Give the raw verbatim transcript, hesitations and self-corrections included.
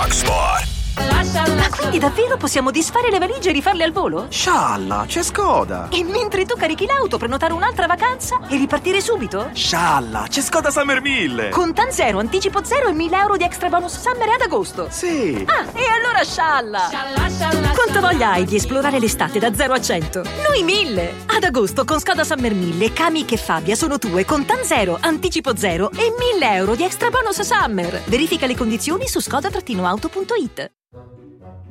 Rock Sport. Ma quindi davvero possiamo disfare le valigie e rifarle al volo? Scialla, c'è Skoda! E mentre tu carichi l'auto, prenotare un'altra vacanza e ripartire subito? Scialla, c'è Skoda Summer mille! Con Tan Zero, anticipo zero e mille euro di extra bonus summer ad agosto. Sì! Ah, e allora scialla! Quanta voglia hai di esplorare l'estate da zero a cento? Noi mille! Ad agosto con Skoda Summer mille, Kamiq e Fabia sono tue con Tan Zero, anticipo zero e mille euro di extra bonus summer. Verifica le condizioni su skoda auto punto it.